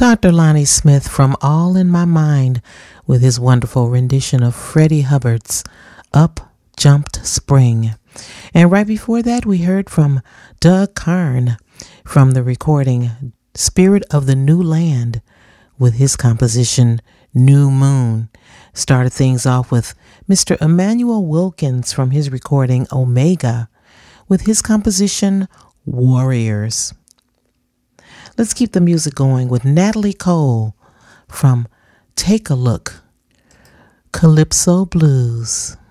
Dr. Lonnie Smith from All in My Mind with his wonderful rendition of Freddie Hubbard's Up Jumped Spring. And right before that, we heard from Doug Karn from the recording Spirit of the New Land with his composition New Moon. Started things off with Mr. Emmanuel Wilkins from his recording Omega with his composition Warriors. Let's keep the music going with Natalie Cole from Take a Look, Calypso Blues.